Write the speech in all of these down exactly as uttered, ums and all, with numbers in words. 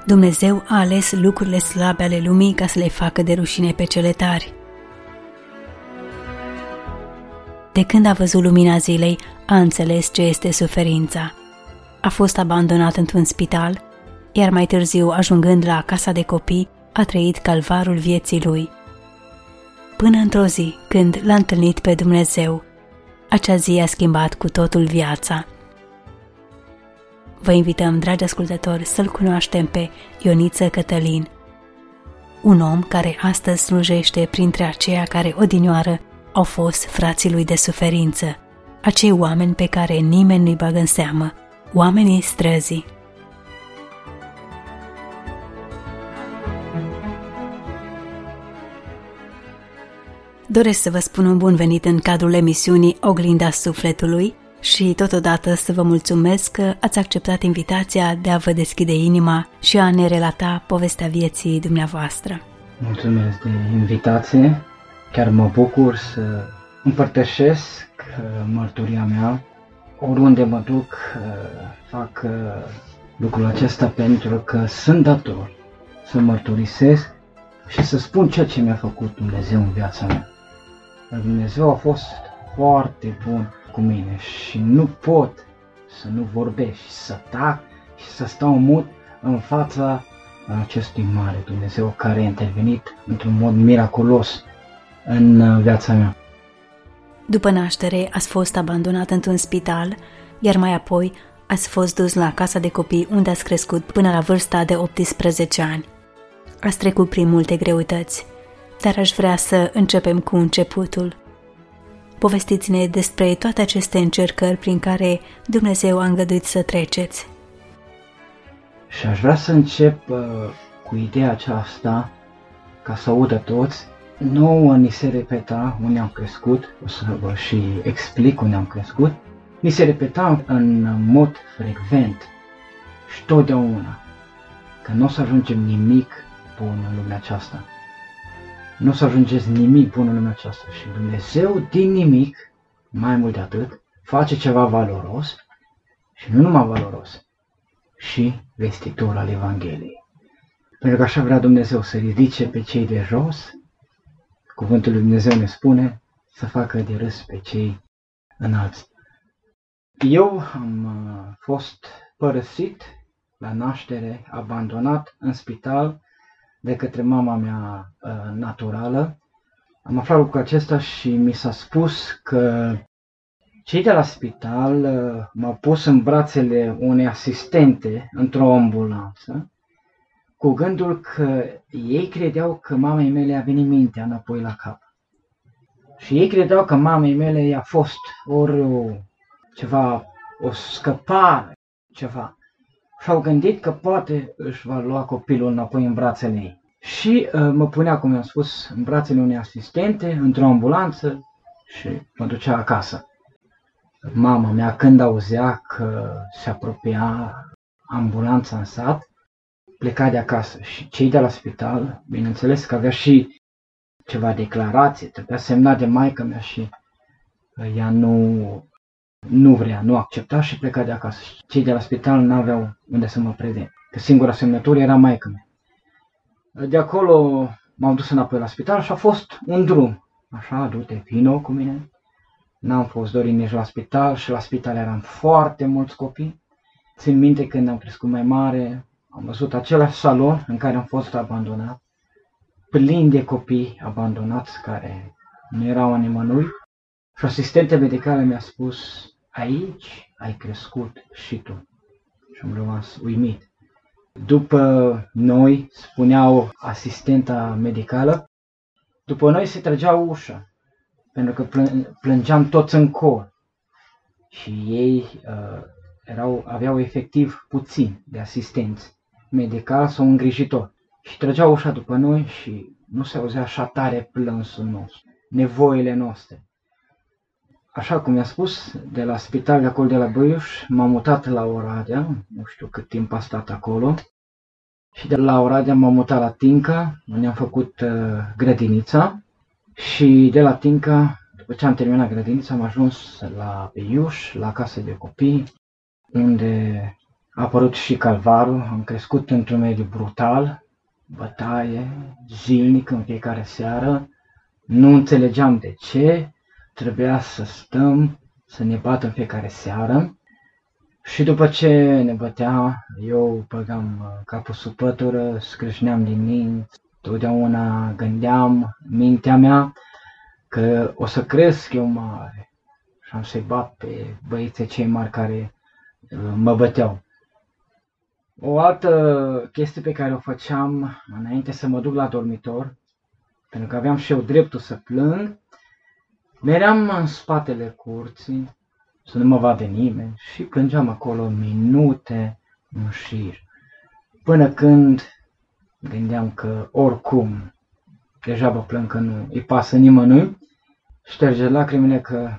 Dumnezeu a ales lucrurile slabe ale lumii ca să le facă de rușine pe cele tari. De când a văzut lumina zilei, a înțeles ce este suferința. A fost abandonat într-un spital, iar mai târziu, ajungând la casa de copii, a trăit calvarul vieții lui. Până într-o zi, când l-a întâlnit pe Dumnezeu, acea zi a schimbat cu totul viața. Vă invităm, dragi ascultători, să-l cunoaștem pe Ioniță Cătălin, un om care astăzi slujește printre aceia care odinioară au fost frații lui de suferință, acei oameni pe care nimeni nu-i bagă în seamă, oamenii străzii. Doresc să vă spun un bun venit în cadrul emisiunii Oglinda Sufletului și totodată să vă mulțumesc că ați acceptat invitația de a vă deschide inima și a ne relata povestea vieții dumneavoastră. Mulțumesc de invitație, chiar mă bucur să împărtășesc mărturia mea. Oriunde mă duc, fac lucrul acesta pentru că sunt dator să mărturisesc și să spun ceea ce mi-a făcut Dumnezeu în viața mea. Dumnezeu a fost foarte bun cu mine și nu pot să nu vorbesc și să tac și să stau mut în fața acestui mare Dumnezeu care a intervenit într-un mod miraculos în viața mea. După naștere ați fost abandonat într-un spital, iar mai apoi ați fost dus la casa de copii unde ați crescut până la vârsta de optsprezece ani. Ați trecut prin multe greutăți, dar aș vrea să începem cu începutul. Povestiți-ne despre toate aceste încercări prin care Dumnezeu a îngăduit să treceți. Și aș vrea să încep uh, cu ideea aceasta, ca să audă toți. Nouă ni se repeta unde am crescut, o să vă și explic unde am crescut. Ni se repeta în mod frecvent și totdeauna că nu o să ajungem nimic bun în lumea aceasta. Nu o să ajungeți nimic bun în lumea aceasta și Dumnezeu din nimic, mai mult de atât, face ceva valoros și nu numai valoros, și vestitor al Evangheliei. Pentru că așa vrea Dumnezeu să ridice pe cei de jos, cuvântul lui Dumnezeu ne spune să facă de râs pe cei înalți. Eu am fost părăsit la naștere, abandonat în spital de către mama mea uh, naturală. Am aflat lucrul acesta și mi s-a spus că cei de la spital uh, m-au pus în brațele unei asistente într-o ambulanță, cu gândul că ei credeau că mamei mele a venit mintea înapoi la cap. Și ei credeau că mamei mele i-a fost ori o, ceva, o scăpare, ceva. Și-au gândit că poate își va lua copilul înapoi în brațele ei. Și uh, mă punea, cum i-am spus, în brațele unei asistente, într-o ambulanță și mă ducea acasă. Mama mea, când auzea că se apropia ambulanța în sat, pleca de acasă. Și cei de la spital, bineînțeles că avea și ceva declarație, trebuia semnat de maică-mea și ea nu... Nu vrea, nu accepta și pleca de acasă. Cei de la spital nu aveau unde să mă predea, că singura semnătură era maică-mea. De acolo m-am dus înapoi la spital și a fost un drum. Așa, du-te, vino cu mine. N-am fost dorit nici la spital și la spital eram foarte mulți copii. Țin minte când am crescut mai mare, am văzut același salon în care am fost abandonat, plin de copii abandonați care nu erau a nimănui. Și asistenta medicală mi-a spus, aici ai crescut și tu. Și am rămas uimit. După noi, spuneau asistenta medicală, după noi se trăgea ușa, pentru că plângeam toți în cor. Și ei uh, erau, aveau efectiv puțin de asistenți medical sau îngrijitor. Și trăgeau ușa după noi și nu se auzea așa tare plânsul nostru, nevoile noastre. Așa cum mi-a spus, de la spital de acolo de la Băiuș, m-am mutat la Oradea, nu știu cât timp a stat acolo, și de la Oradea m-am mutat la Tinca, unde am făcut uh, grădinița, și de la Tinca, după ce am terminat grădinița, am ajuns la Băiuș, la casă de copii, unde a apărut și calvarul, am crescut într-un mediu brutal, bătaie, zilnic în fiecare seară, nu înțelegeam de ce, trebuia să stăm, să ne bată în fiecare seară și după ce ne bătea, eu băgam capul sub pătură, scrâșneam din minți, totdeauna gândeam mintea mea că o să cresc eu mare și am să-i bat pe băieții cei mari care mă băteau. O altă chestie pe care o făceam înainte să mă duc la dormitor, pentru că aveam și eu dreptul să plâng, meream în spatele curții, să nu mă vadă nimeni și plângeam acolo minute în șir, până când gândeam că oricum, degeaba plâng că nu îi pasă nimănui, șterge lacrimile că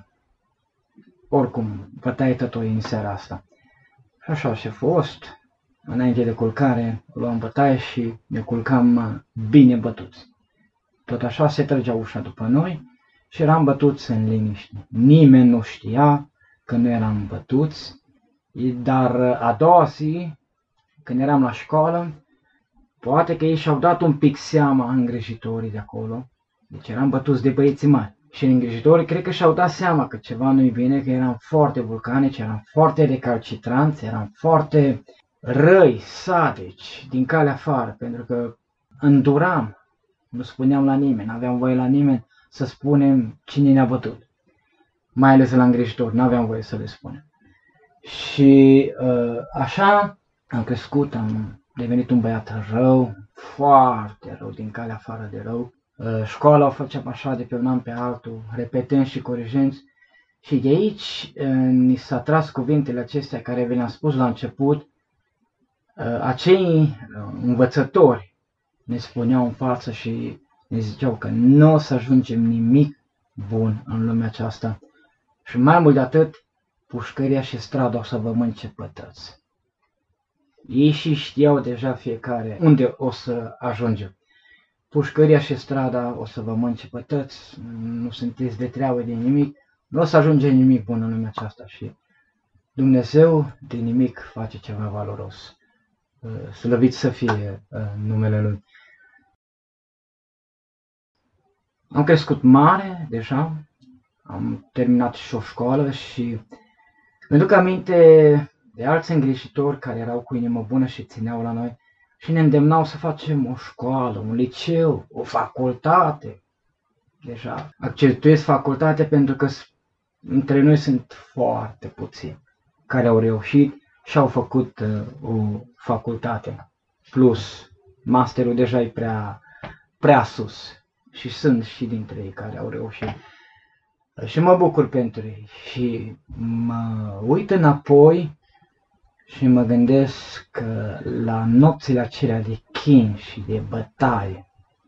oricum bătaie tătoi în seara asta. Și așa și a fost, înainte de culcare luam bătaie și ne culcam bine bătuți. Tot așa se trăgea ușa după noi și eram bătuți în liniște. Nimeni nu știa că nu eram bătuți, dar a doua zi, când eram la școală, poate că ei și-au dat un pic seama îngrijitorii de acolo, deci eram bătuți de băieții mari. Și îngrijitorii cred că și-au dat seama că ceva nu-i bine, că eram foarte vulcanici, eram foarte recalcitranți, eram foarte răi, sadici, din calea afară, pentru că înduram, nu spuneam la nimeni, n-aveam voie la nimeni să spunem cine ne-a bătut. Mai ales la îngrijitori, n-aveam voie să le spunem. Și uh, așa am crescut, am devenit un băiat rău, foarte rău, din calea afară de rău. Uh, școala o făceam așa de pe un an pe altul, repetând și corijând. Și de aici uh, ni s-a tras cuvintele acestea care vi le-am spus la început. Uh, acei uh, învățători ne spuneau în față și ne ziceau că nu o să ajungem nimic bun în lumea aceasta. Și mai mult de atât, pușcăria și strada o să vă mănânce pătăți. Ei și știau deja fiecare unde o să ajungem. Pușcăria și strada o să vă mănânce pătăți, nu sunteți de treabă de nimic, nu o să ajunge nimic bun în lumea aceasta și Dumnezeu de nimic face ceva valoros. Slăvit să fie numele Lui. Am crescut mare deja, am terminat și o școală și mi-aduc aminte de alți îngrijitori care erau cu inimă bună și țineau la noi și ne îndemnau să facem o școală, un liceu, o facultate. Deja accentuez facultate pentru că între noi sunt foarte puțini care au reușit și au făcut uh, o facultate. Plus, masterul deja e prea, prea sus și sunt și dintre ei care au reușit. Și mă bucur pentru ei și mă uit înapoi și mă gândesc că la nopțile acelea de chin și de bătaie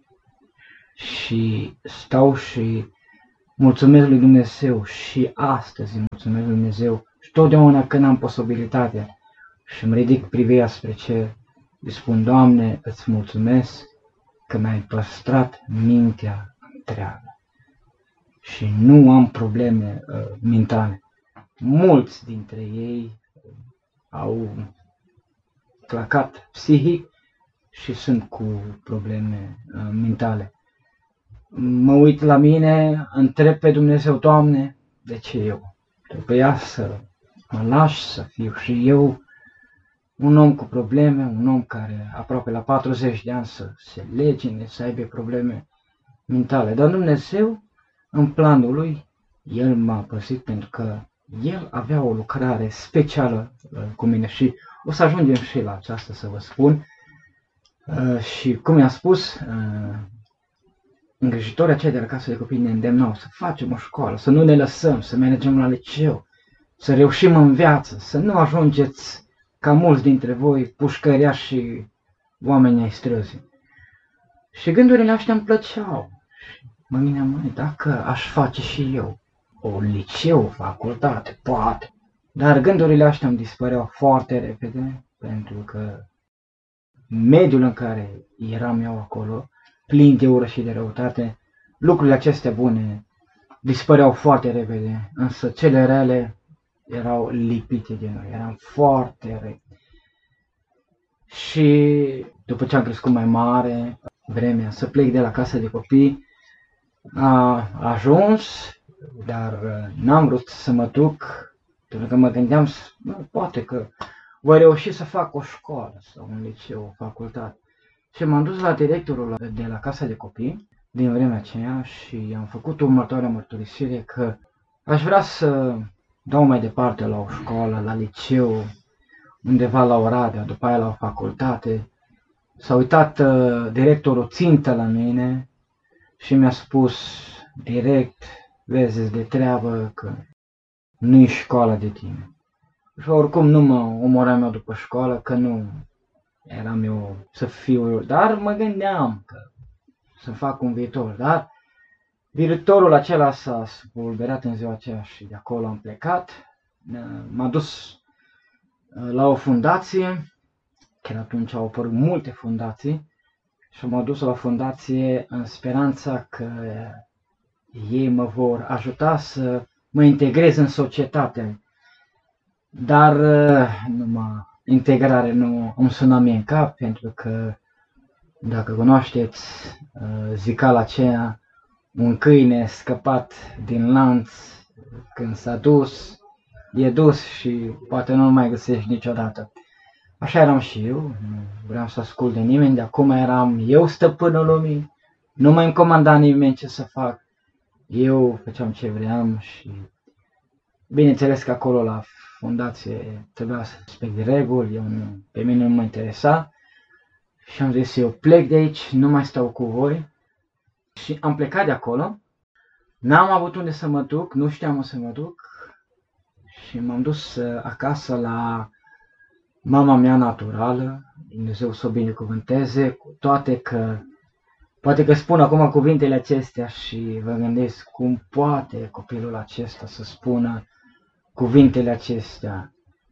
și stau și mulțumesc lui Dumnezeu și astăzi mulțumesc lui Dumnezeu și totdeauna când am posibilitatea și îmi ridic privirea spre cer, îi spun, Doamne, îți mulțumesc că mi-ai păstrat mintea întreagă și nu am probleme uh, mentale. Mulți dintre ei au clacat psihic și sunt cu probleme uh, mentale. Mă uit la mine, întreb pe Dumnezeu, Doamne, de ce eu? Trebuia să mă lași să fiu și eu un om cu probleme, un om care aproape la patruzeci de ani să se legine, să aibă probleme mentale. Dar Dumnezeu, în planul Lui, El m-a păzit pentru că El avea o lucrare specială uh, cu mine și o să ajungem și la aceasta să vă spun. Uh, și cum i-am spus, uh, îngrijitorii aceia de la casă de copii ne îndemnau să facem o școală, să nu ne lăsăm, să mergem la liceu, să reușim în viață, să nu ajungeți ca mulți dintre voi pușcăriași și oamenii ai străzii. Și gândurile astea îmi plăceau. Mă gândeam, măi, dacă aș face și eu o liceu, o facultate, poate. Dar gândurile astea îmi dispăreau foarte repede, pentru că mediul în care eram eu acolo, plin de ură și de răutate, lucrurile acestea bune dispăreau foarte repede, însă cele rele erau lipite de noi, eram foarte răi. Și după ce am crescut mai mare, vremea să plec de la casa de copii a ajuns, dar n-am vrut să mă duc, pentru că mă gândeam, poate că voi reuși să fac o școală sau un liceu, o facultate. Și m-am dus la directorul de la casa de copii din vremea aceea și am făcut următoarea mărturisire că aș vrea să dau mai departe la o școală, la liceu, undeva la Oradea, după aia la o facultate. S-a uitat uh, directorul țintă la mine și mi-a spus direct, vezi de treabă că nu-i școala de tine. Și oricum nu mă omoram eu după școală, că nu eram eu să fiu, dar mă gândeam că să fac un viitor, dar directorul acela s-a spulberat în ziua aceea și de acolo am plecat. M-a dus la o fundație, chiar atunci au apărut multe fundații, și m-a dus la fundație în speranța că ei mă vor ajuta să mă integrez în societate. Dar numai integrare nu îmi suna mie în cap, pentru că, dacă cunoașteți zicala aceea, un câine scăpat din lanț, când s-a dus, e dus și poate nu-l mai găsești niciodată. Așa eram și eu, nu vreau să ascult de nimeni, de acum eram eu stăpânul lumii, nu mai îmi comanda nimeni ce să fac, eu făceam ce vreau și bineînțeles că acolo la fundație trebuia să respect de reguli, eu nu, pe mine nu mă interesa și am zis eu plec de aici, nu mai stau cu voi și am plecat de acolo, n-am avut unde să mă duc, nu știam unde să mă duc și m-am dus acasă la mama mea naturală, Dumnezeu să o binecuvânteze, cu toate că, poate că spun acum cuvintele acestea și vă gândesc cum poate copilul acesta să spună cuvintele acestea.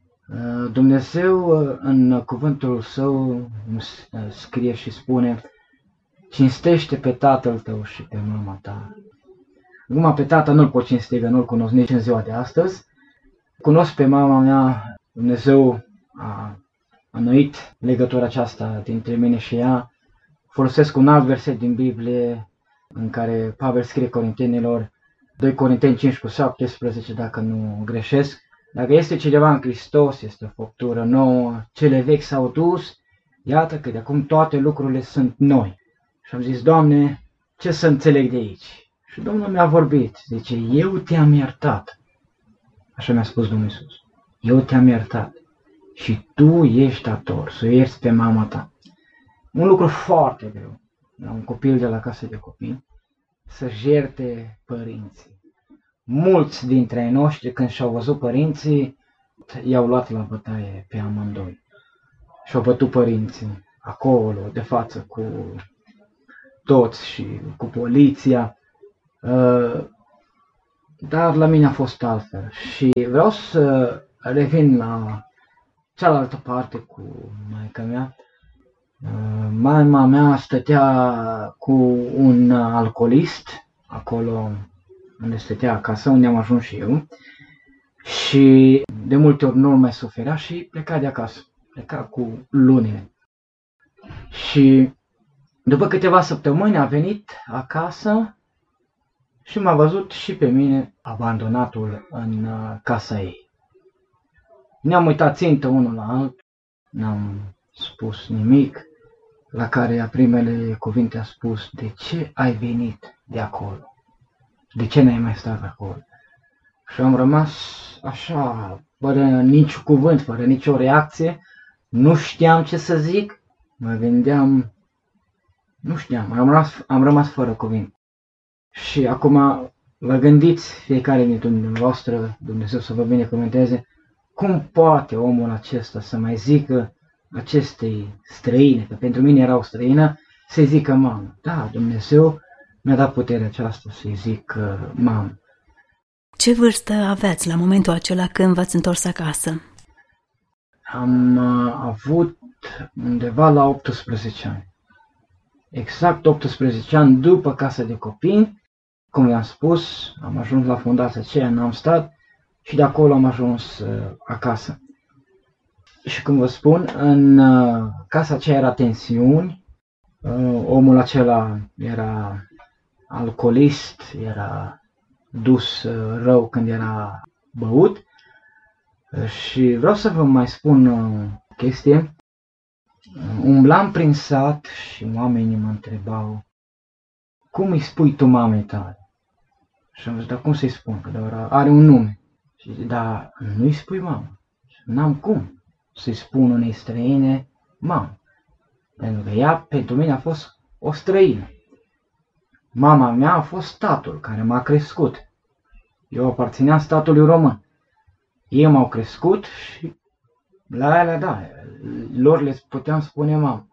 Dumnezeu în cuvântul său scrie și spune, cinstește pe tatăl tău și pe mama ta. Acum pe tata nu-l pot cinsti, că nu-l cunosc nici în ziua de astăzi. Cunosc pe mama mea, Dumnezeu a înnoit legătura aceasta dintre mine și ea. Folosesc un alt verset din Biblie în care Pavel scrie Corintenilor, doi Corinteni cinci cu șaptesprezece, dacă nu greșesc. Dacă este cineva în Hristos, este o făptură nouă, cele vechi s-au dus, iată că de acum toate lucrurile sunt noi. Și am zis, Doamne, ce să înțeleg de aici? Și Domnul mi-a vorbit, zice, eu te-am iertat. Așa mi-a spus Domnul Iisus, eu te-am iertat și tu ești dator să o ierți pe mama ta. Un lucru foarte greu la un copil de la casă de copii, să-și ierte părinții. Mulți dintre ai noștri, când și-au văzut părinții, i-au luat la bătaie pe amândoi. Și-au bătut părinții acolo, de față, cu toți și cu poliția. Dar la mine a fost altfel. Și vreau să revin la cealaltă parte cu maica mea. Mama mea stătea cu un alcoolist, acolo unde stătea acasă, unde am ajuns și eu. Și de multe ori nu mai suferea și pleca de acasă, pleca cu lunile. Și după câteva săptămâni a venit acasă și m-a văzut și pe mine abandonatul în casa ei. Ne-am uitat țintă unul la altul, n-am spus nimic, la care a primele cuvinte a spus, de ce ai venit de acolo? De ce n-ai mai stat acolo? Și am rămas așa, fără nici cuvânt, fără nicio reacție, nu știam ce să zic, mă gândeam, nu știam, am rămas, am rămas fără cuvinte. Și acum vă gândiți fiecare dintre dumneavoastră, Dumnezeu să vă binecuvânteze, cum poate omul acesta să mai zică acestei străine, că pentru mine era o străină, să-i zică mamă. Da, Dumnezeu mi-a dat puterea aceasta să-i zic mamă. Ce vârstă aveați la momentul acela când v-ați întors acasă? Am uh, avut undeva la optsprezece ani. Exact optsprezece ani după casa de copii, cum v-am spus, am ajuns la fundația aceea, n-am stat și de acolo am ajuns uh, acasă. Și cum vă spun, în uh, casa aceea era tensiuni, uh, omul acela era alcoolist, era dus uh, rău când era băut. Uh, și vreau să vă mai spun uh, o chestie. Uh, umblam prin sat și oamenii mă întrebau: cum îi spui tu mamei tale? Și am zis: dar cum să-i spun? Că doar are un nume. Și zic: dar nu-i spui mamă. N-am cum să-i spun unei străine mamă. Pentru că ea pentru mine a fost o străină. Mama mea a fost statul care m-a crescut. Eu aparțineam statului român. Ei m-au crescut și la ele, da, lor le puteam spune mamă.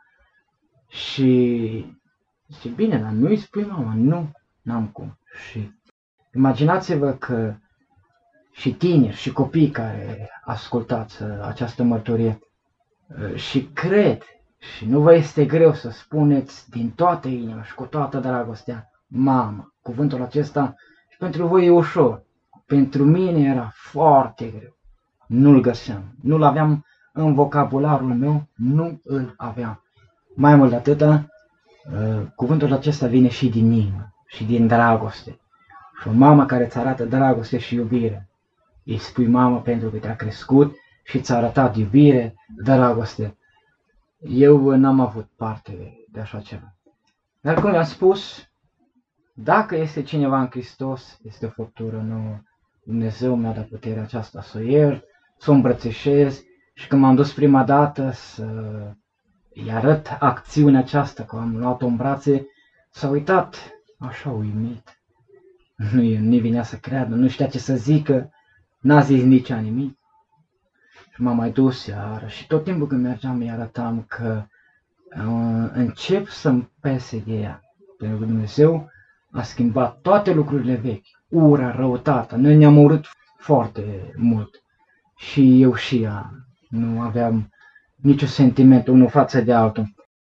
Și zice: bine, dar nu-i spui mama. Nu, n-am cum. Și imaginați-vă că și tineri și copii care ascultați această mărturie și cred și nu vă este greu să spuneți din toată inima și cu toată dragostea mamă. Cuvântul acesta și pentru voi e ușor. Pentru mine era foarte greu. Nu-l găseam. Nu-l aveam în vocabularul meu. Nu îl aveam. Mai mult de atâta, cuvântul acesta vine și din inimă și din dragoste. Și o mamă care îți arată dragoste și iubire, îi spui mamă pentru că te-a crescut și ți-a arătat iubire, dragoste. Eu n-am avut parte de așa ceva. Dar cum am spus, dacă este cineva în Hristos, este o făptură nouă. Dumnezeu mi-a dat puterea aceasta să o iert, să o îmbrățișez, și când m-am dus prima dată să îi arăt acțiunea aceasta, că am luat-o în brațe, s-a uitat așa uimit. Nu, nu venea să creadă, nu știa ce să zică, n-a zis nici nimic. Și m-am mai dus iară și tot timpul când mergeam îi arătam că uh, încep să-mi pese de ea. Pentru că Dumnezeu a schimbat toate lucrurile vechi, ura, răutatea. Noi ne-am urât foarte mult și eu și ea. Nu aveam niciun sentiment unul față de altul.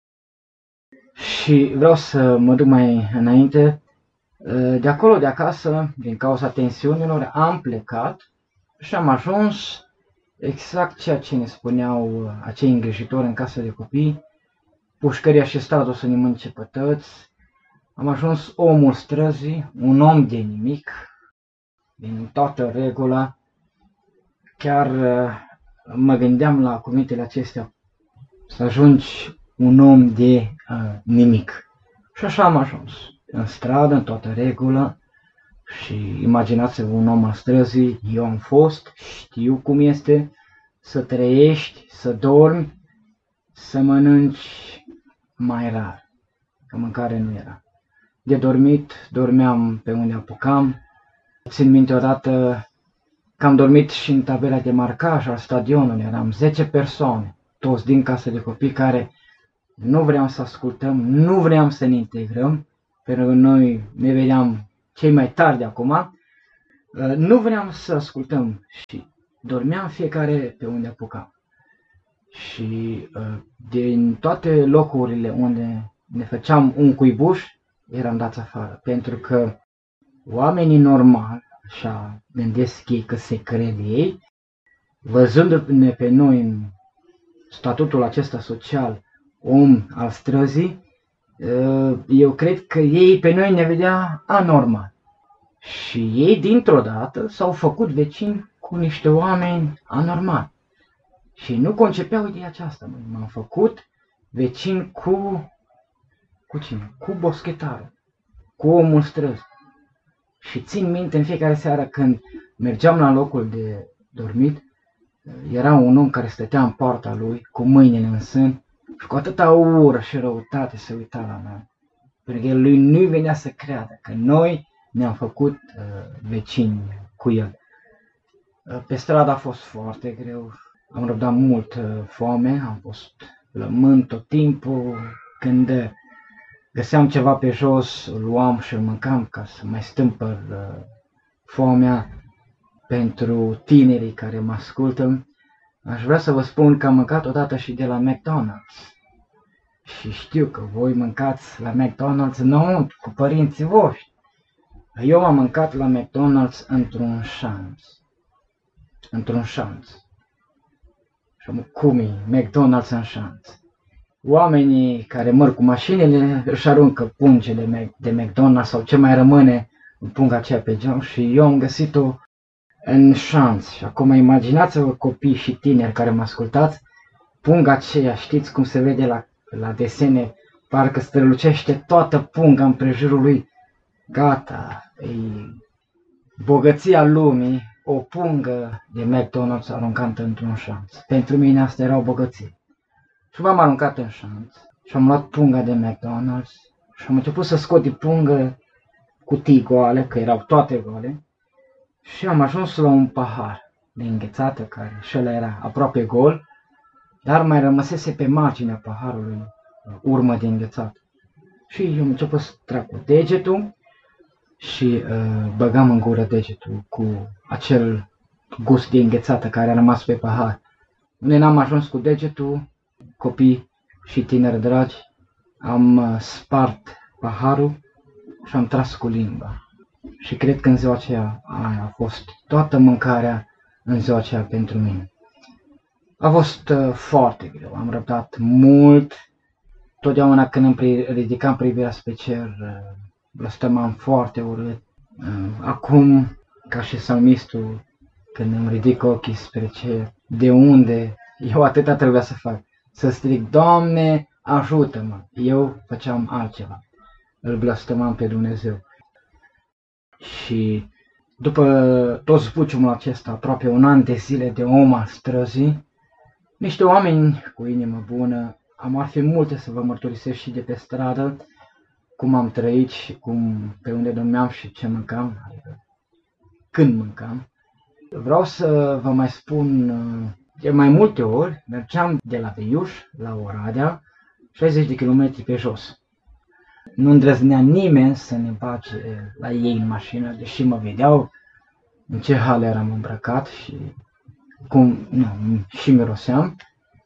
Și vreau să mă duc mai înainte. De acolo, de acasă, din cauza tensiunilor, am plecat și am ajuns exact ceea ce ne spuneau acei îngrijitori în casă de copii: pușcăria și stradul să ne mănânce pătăți. Am ajuns omul străzii, un om de nimic, din toată regula. Chiar mă gândeam la cuvintele acestea: să ajungi un om de uh, nimic. Și așa am ajuns. În stradă, în toată regulă, și imaginați-vă un om al străzii, eu am fost, știu cum este să trăiești, să dormi, să mănânci mai rar, că mâncare nu era. De dormit, dormeam pe unde apucam. Țin minte odată că am dormit și în tabela de marcaj al stadionului, eram zece persoane, toți din casă de copii, care nu vreau să ascultăm, nu vreau să ne integrăm, pentru că noi ne vedeam cei mai tari de acum, nu vreau să ascultăm și dormeam fiecare pe unde apucam. Și din toate locurile unde ne făceam un cuibuș, eram dați afară, pentru că oamenii normali, așa gândesc ei că se cred ei, văzându-ne pe noi în statutul acesta social, om al străzii, eu cred că ei pe noi ne vedea anormal. Și ei dintr-o dată s-au făcut vecini cu niște oameni anormali. Și nu concepeau ideea aceasta. M-am făcut vecin cu... cu cine? Cu boschetarul, cu omul străzi. Și țin minte în fiecare seară când mergeam la locul de dormit, era un om care stătea în poarta lui cu mâinile în sân și cu atâta ură și răutate se uita la noi. Pentru că lui nu-i venea să creadă că noi ne-am făcut uh, vecini cu el. Uh, pe stradă a fost foarte greu, am răbdat mult uh, foame, am fost flămând tot timpul. Când uh, găseam ceva pe jos, îl luam și îl mâncam ca să mai stâmpăr uh, foamea. Pentru tinerii care mă ascultă, aș vrea să vă spun că am mâncat odată și de la McDonald's. Și știu că voi mâncați la McDonald's înăuntru, cu părinții voștri. Eu am mâncat la McDonald's într-un șanț. Într-un șanț. și am cum e McDonald's în șanț. Oamenii care merg cu mașinile își aruncă pungele de McDonald's sau ce mai rămâne în punga aceea pe geam și eu am găsit-o în șanț. Și acum imaginați-vă copii și tineri care mă ascultați, punga aceea, știți cum se vede la, la desene, parcă strălucește toată punga împrejurul lui. Gata, e bogăția lumii, o pungă de McDonald's aruncată într-un șanț. Pentru mine asta era o bogăție. Și m-am aruncat în șanț și am luat punga de McDonald's și am început să scot din pungă cutii goale, că erau toate goale, și am ajuns la un pahar de înghețată, care și ăla era aproape gol, dar mai rămăsese pe marginea paharului urmă de înghețată. Și eu am început să trag cu degetul și uh, băgam în gură degetul cu acel gust de înghețată care a rămas pe pahar. Unde n-am ajuns cu degetul, copii și tineri dragi, am uh, spart paharul și am tras cu limba. Și cred că în ziua aceea aia a fost toată mâncarea în ziua aceea pentru mine. A fost uh, foarte greu, am răbdat mult. Totdeauna când îmi ridicam privirea spre cer, uh, blăstămam foarte urât. Uh, acum, ca și psalmistul, când îmi ridic ochii spre cer, de unde eu atâta trebuia să fac? Să strig, Doamne, ajută-mă! Eu făceam altceva. Îl blăstămam pe Dumnezeu. Și după tot zbuciumul acesta, aproape un an de zile de om al străzii, niște oameni cu inimă bună, am ar fi multe să vă mărturisesc și de pe stradă, cum am trăit și cum, pe unde dormeam și ce mâncam, adică când mâncam. Vreau să vă mai spun, de mai multe ori mergeam de la Veiuș la Oradea, șaizeci de kilometri pe jos. Nu îndrăznea nimeni să ne bage la ei în mașină, deși mă vedeau în ce hal eram îmbrăcat și cum, nu, și miroseam.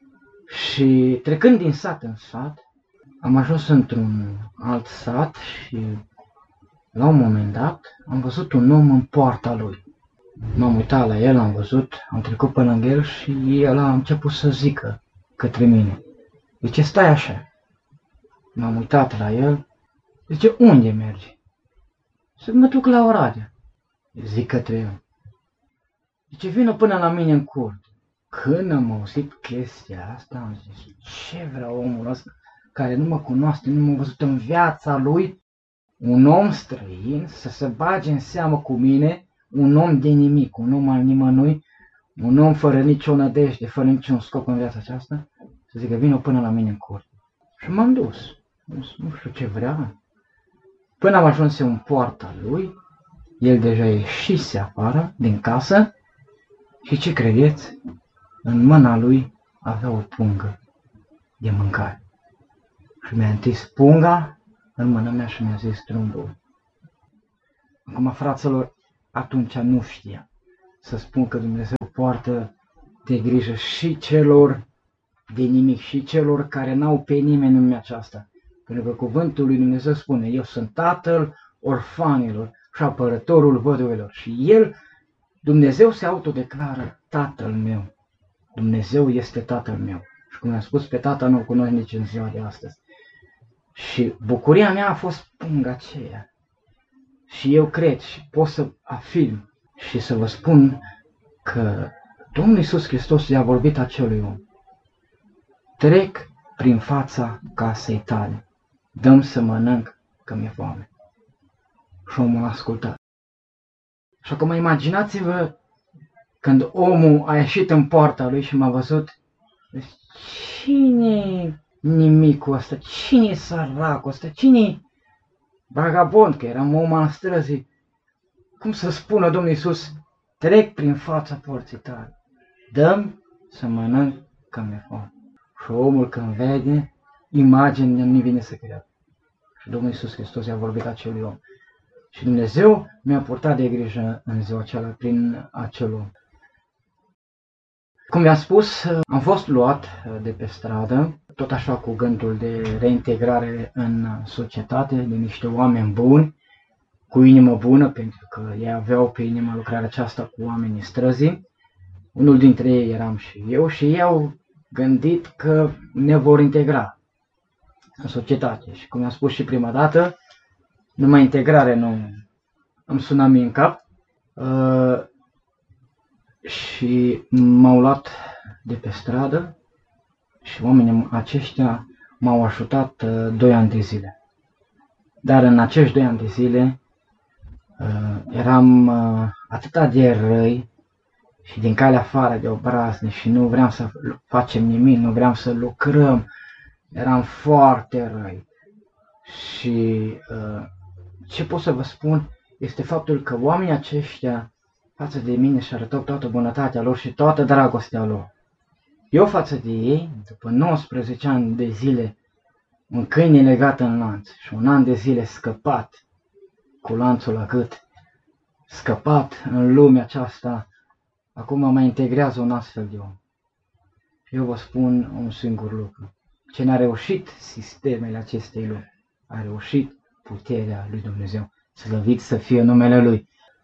Și trecând din sat în sat, am ajuns într-un alt sat și la un moment dat am văzut un om în poarta lui. M-am uitat la el, am văzut, am trecut pe lângă el și el a început să zică către mine: de ce stai așa? M-am uitat la el. Zice, unde mergi? Să mă duc la Oradea. Zic către el. Zice, vină până la mine în curte. Când am auzit chestia asta, am zis, ce vrea omul ăsta care nu mă cunoaște, nu m-a văzut în viața lui, un om străin, să se bage în seamă cu mine, un om de nimic, un om al nimănui, un om fără nicio nădejde, fără niciun scop în viața aceasta, să zică, vină până la mine în curte. Și m-am dus. Nu știu ce vrea. Până am ajuns în poarta lui, el deja ieșise afară din casă și ce credeți? În mâna lui avea o pungă de mâncare. Și mi-a întins punga în mâna mea și mi-a zis trumbul. Acum, fraților, atunci nu știa să spun că Dumnezeu poartă de grijă și celor de nimic, și celor care n-au pe nimeni în lumea aceasta. Pentru că cuvântul lui Dumnezeu spune, eu sunt tatăl orfanilor și apărătorul văduvelor. Și el, Dumnezeu, se autodeclară tatăl meu. Dumnezeu este tatăl meu. Și cum am spus, pe tata nu-l cunosc nici în ziua de astăzi. Și bucuria mea a fost punga aceea. Și eu cred și pot să afirm și să vă spun că Domnul Iisus Hristos i-a vorbit acelui om. Trec prin fața casei tale. Dă-mi să mănânc, că mi-e foame. Și omul a ascultat. Și acum imaginați-vă când omul a ieșit în poarta lui și m-a văzut. Cine-i nimicul ăsta? Cine-i săracul ăsta? Cine-i vagabond? Că eram om al străzii. Cum să spună Domnul Iisus, trec prin fața porții tale. Dă-mi să mănânc, că mi-e foame. Și omul când vede, imaginea nu-i vine să creadă. Și Domnul Iisus Hristos i-a vorbit acelui om. Și Dumnezeu mi-a purtat de grijă în ziua aceea prin acel om. Cum vi-am spus, am fost luat de pe stradă, tot așa cu gândul de reintegrare în societate, de niște oameni buni, cu inimă bună, pentru că ei aveau pe inimă lucrarea aceasta cu oamenii străzii. unul dintre ei eram și eu și ei au gândit că ne vor integra în societate. Și cum am spus și prima dată, numai integrare nu îmi suna mie în cap. Uh, și m-au luat de pe stradă și oamenii aceștia m-au ajutat uh, doi ani de zile. Dar în acești doi ani de zile uh, eram uh, atât de răi și din calea afară de obrazne și nu vreau să facem nimic, nu vreau să lucrăm, eram foarte răi. Și uh, ce pot să vă spun este faptul că oamenii aceștia față de mine și arătau toată bunătatea lor și toată dragostea lor. Eu față de ei, după nouăsprezece ani de zile, un câine legat în lanț și un an de zile scăpat cu lanțul la gât, scăpat în lumea aceasta, acum mă integrează un astfel de om. Eu vă spun un singur lucru. Ce n-a reușit sistemele acestei lumi, a reușit puterea lui Dumnezeu. Slăvit să fie numele Lui.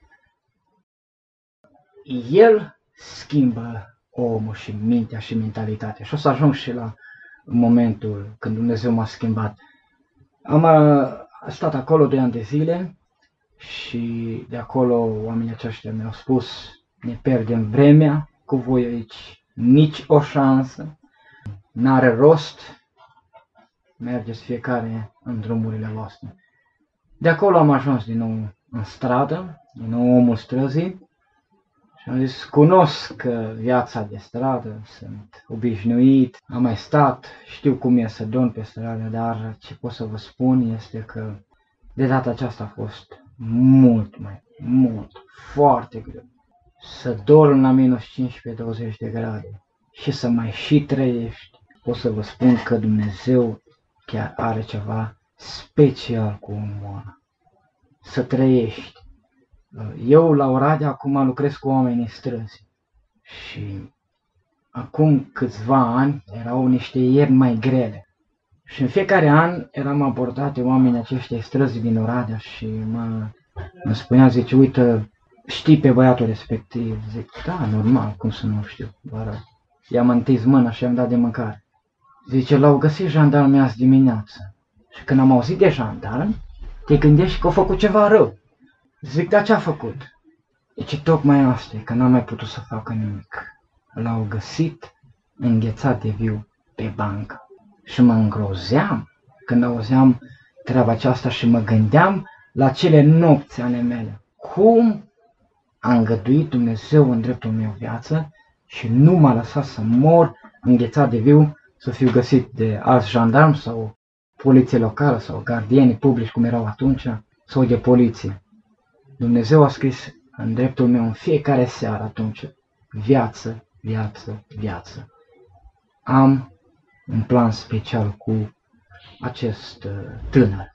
El schimbă omul și mintea și mentalitatea. Și o să ajung și la momentul când Dumnezeu m-a schimbat. Am stat acolo doi ani de zile și de acolo oamenii aceștia mi-au spus: ne pierdem vremea cu voi aici, nici o șansă, n-are rost, mergeți fiecare în drumurile voastre. De acolo am ajuns din nou în stradă, din nou omul străzii și am zis: cunosc viața de stradă, sunt obișnuit, am mai stat, știu cum e să dorm pe stradă, dar ce pot să vă spun este că de data aceasta a fost mult mai, mult, foarte greu. Să dormi la minus cincisprezece douăzeci de grade și să mai și trăiești. Pot să vă spun că Dumnezeu chiar are ceva special cu omul ăla. Să trăiești. Eu la Oradea acum lucrez cu oamenii străzi și acum câțiva ani erau niște ierni mai grele. Și în fiecare an eram abordat de oamenii aceștia străzi din Oradea și mă, mă spunea, zice: uite, știi pe băiatul respectiv? Zic: da, normal, cum să nu știu, doar i-am întins mâna și i-am dat de mâncare. Zice: l-au găsit jandarmii azi dimineață. Și când am auzit de jandarmi, te gândești că au făcut ceva rău. Zic: da, ce-a făcut? Zice: tocmai asta, că n-am mai putut să facă nimic. L-au găsit înghețat de viu pe bancă. Și mă îngrozeam când auzeam treaba aceasta și mă gândeam la cele nopți ale mele. Cum a îngăduit Dumnezeu în dreptul meu viață și nu m-a lăsat să mor înghețat de viu, să fiu găsit de alți jandarmi sau poliție locală sau gardieni publici cum erau atunci, sau de poliție. Dumnezeu a scris în dreptul meu în fiecare seară atunci: viață, viață, viață. Am un plan special cu acest tânăr.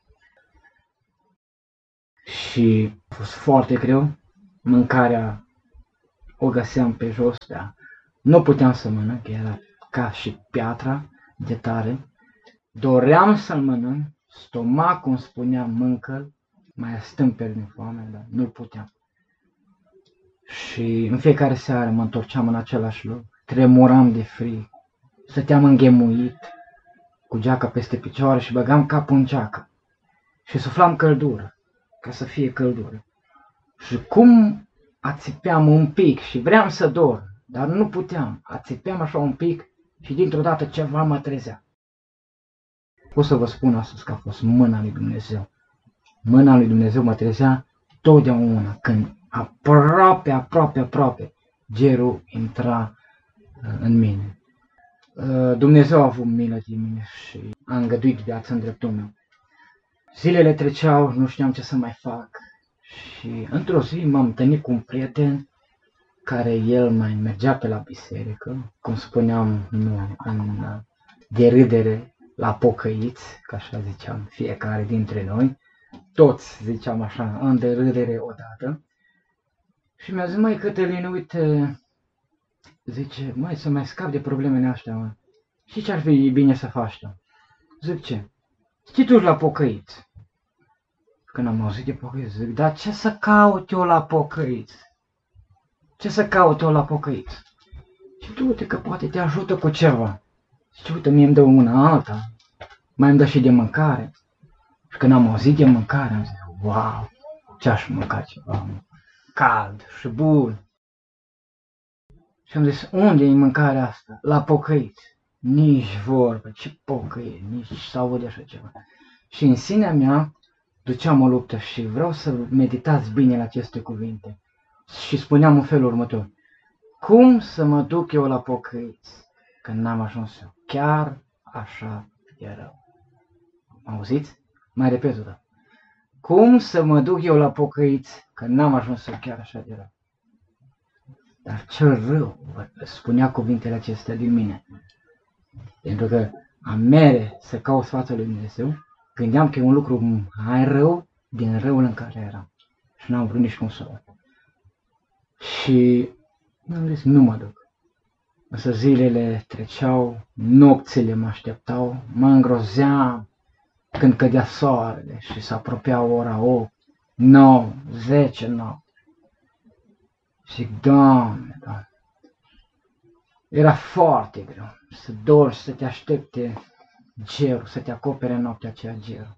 Și a fost foarte greu. Mâncarea o găseam pe jos, dar nu puteam să mănânc, era ca și piatra de tare. Doream să-l mănânc, stomacul îmi spunea: mâncă-l, mai stâmperi din foame, dar nu puteam. Și în fiecare seară mă întorceam în același loc, tremuram de frig, stăteam înghemuit, cu geaca peste picioare și băgam capul în geacă și suflam căldură, ca să fie căldură. Și cum ațipeam un pic și vreau să dorm, dar nu puteam, ațipeam așa un pic și dintr-o dată ceva mă trezea. Pot să vă spun astăzi că a fost mâna lui Dumnezeu. Mâna lui Dumnezeu mă trezea totdeauna când aproape, aproape, aproape gerul intra în mine. Dumnezeu a avut milă de mine și a îngăduit viața în dreptul meu. Zilele treceau, nu știam ce să mai fac și într-o zi m-am întâlnit cu un prieten care el mai mergea pe la biserică, cum spuneam, nu, în derâdere, la pocăiți, ca așa ziceam fiecare dintre noi, toți ziceam așa, în derâdere odată. Și mi-a zis: măi, Cătălin, uite, zice, măi, să mai scap de problemele astea, mă. Și ce ar fi bine să faci tu? Zic: ce? Știi tu la pocăiți? Când am auzit de pocăiți, zic: dar ce să caut eu la pocăiți? Ce să caut eu la pocăiți? Și du-te că poate te ajută cu ceva. Și uite, mie îmi dă una alta, mai îmi dă și de mâncare. Și când am auzit de mâncare, am zis, wow, ce-aș mânca ceva cald și bun. Și am zis, unde e mâncarea asta? La pocăiți. Nici vorbă, ce pocăiți, nici să aud așa ceva. Și în sinea mea duceam o luptă și vreau să meditați bine la aceste cuvinte. Și spuneam în felul următor, cum să mă duc eu la pocăiți când n-am ajuns eu? Chiar așa e rău. Auziți? Mai repet o dată. Cum să mă duc eu la pocăiți când n-am ajuns eu chiar așa de rău? Dar cel rău spunea cuvintele acestea din mine. Pentru că am mere să caut fața lui Dumnezeu, gândeam că e un lucru mai rău din răul în care eram. Și n-am vrut nici cum să văd. Și am zis, nu mă duc. Însă zilele treceau, nopțile mă așteptau, mă îngrozeam când cădea soarele și se apropia ora opt, nouă, zece noapte. Zic, Doamne, Doamne, era foarte greu să dormi, să te aștepte gerul, să te acopere noaptea aceea gerul.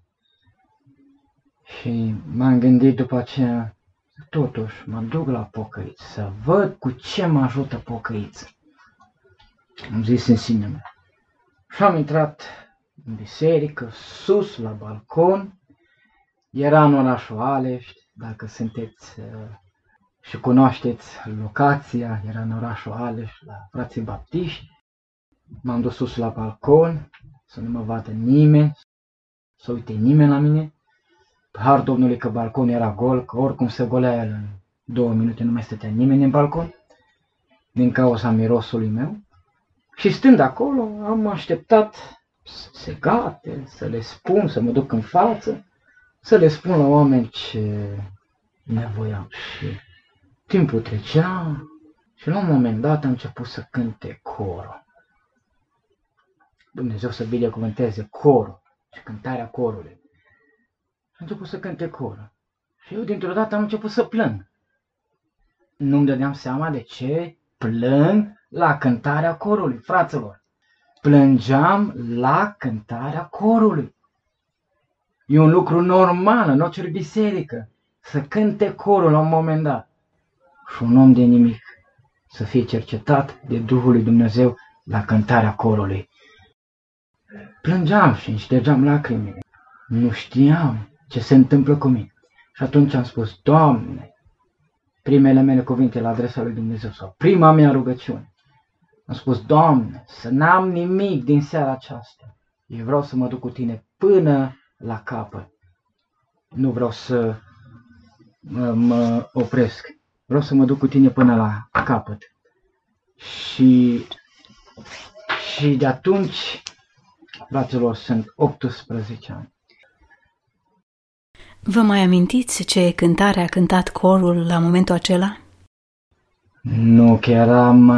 Și m-am gândit după aceea, totuși mă duc la pocăiță, să văd cu ce mă ajută pocăiță. Am zis în sinea mea. Și am intrat în biserică, sus, la balcon. Era în orașul Alești, dacă sunteți și cunoașteți locația, era în orașul Alești, la frații baptiști. M-am dus sus la balcon, să nu mă vadă nimeni, să uite nimeni la mine. Har Domnului că balconul era gol, că oricum se golea el în două minute, nu mai stătea nimeni în balcon, din cauza mirosului meu. Și stând acolo, am așteptat să se gate, să le spun, să mă duc în față, să le spun la oameni ce nevoiam. Și timpul trecea și la un moment dat am început să cânte corul. Dumnezeu să binecuvânteze corul și cântarea corului. Și am început să cânte corul. Și eu dintr-o dată am început să plâng. Nu-mi dădeam seama de ce plâng la cântarea corului, fraților. Plângeam la cântarea corului. E un lucru normal în orice biserică să cânte corul la un moment dat. Și un om de nimic să fie cercetat de Duhul lui Dumnezeu la cântarea corului. Plângeam și îmi ștergeam lacrimile. Nu știam ce se întâmplă cu mine. Și atunci am spus, Doamne, primele mele cuvinte la adresa lui Dumnezeu sau prima mea rugăciune. Am spus, Doamne, să n-am nimic din seara aceasta. Eu vreau să mă duc cu Tine până la capăt. Nu vreau să mă, mă opresc. Vreau să mă duc cu Tine până la capăt. Și, și de atunci, fraților, sunt optsprezece ani. Vă mai amintiți ce cântare a cântat corul la momentul acela? Nu, că eram